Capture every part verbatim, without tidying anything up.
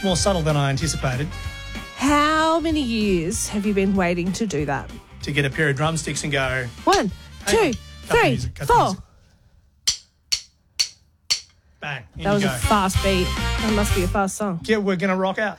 more subtle than I anticipated. How many years have you been waiting to do that? To get a pair of drumsticks and go, One, Hang on. two, Cut the three, music, cut the four. music. Bang. In That you was go. a fast beat. That must be a fast song. Yeah, we're going to rock out.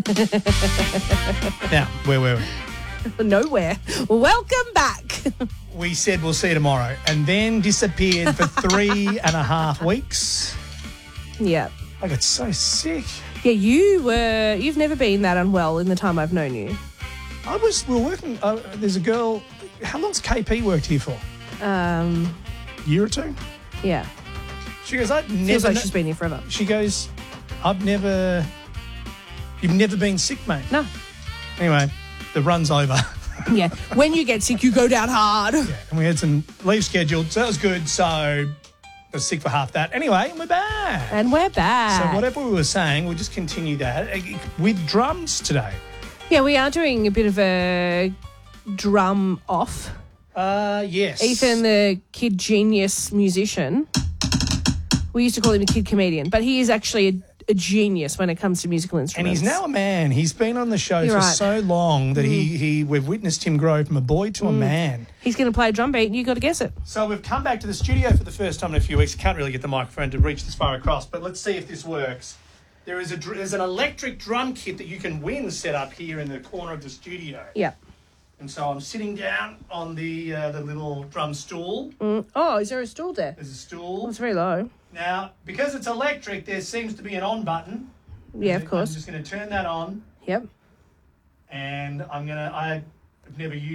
Now, where were we? Nowhere. Welcome back. We said we'll see you tomorrow and then disappeared for three and a half weeks. Yeah. I got so sick. Yeah, you were, you've never been that unwell in the time I've known you. I was, we were working, uh, there's a girl, how long's K P worked here for? Um, A year or two? yeah. She goes, I've Feels never... like kn- she's been here forever. She goes, I've never... You've never been sick, mate. No. Anyway, the run's over. Yeah. When you get sick, you go down hard. Yeah, and we had some leave scheduled, so that was good. So I was sick for half that. Anyway, we're back. And we're back. So whatever we were saying, we'll just continue that uh, with drums today. Yeah, we are doing a bit of a drum off. Uh, yes. Ethan, the kid genius musician, we used to call him a kid comedian, but he is actually a, a genius when it comes to musical And instruments. he's now a man. He's been on the show You're for right. so long that he, he we've witnessed him grow from a boy to a man. He's going to play a drum beat and you got to guess it. So we've come back to the studio for the first time in a few weeks. Can't really get the microphone to reach this far across, but let's see if this works. There is a dr- there's an electric drum kit that you can win set up here in the corner of the studio. Yeah. And so I'm sitting down on the uh, the little drum stool. Mm. Oh, is there a stool there? There's a stool. Oh, it's very low. Now, because it's electric, there seems to be an on button. Yeah, of I'm course. just going to turn that on, Yep. and I'm going to... I've never used